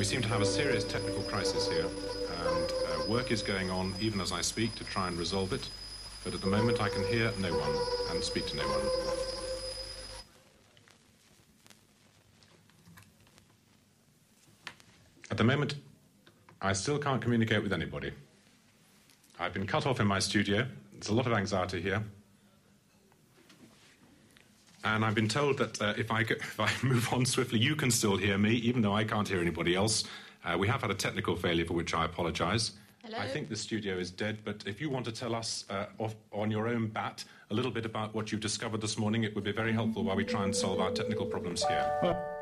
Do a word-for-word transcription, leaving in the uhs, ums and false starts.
We seem to have a serious technical crisis here, and uh, work is going on even as I speak to try and resolve it, but at the moment I can hear no one and speak to no one. At the moment, I still can't communicate with anybody. I've been cut off in my studio. There's a lot of anxiety here. And I've been told that uh, if, I go, if I move on swiftly, you can still hear me, even though I can't hear anybody else. Uh, we have had a technical failure for which I apologise. Hello? I think the studio is dead, but if you want to tell us uh, off, on your own bat a little bit about what you've discovered this morning, it would be very helpful while we try and solve our technical problems here.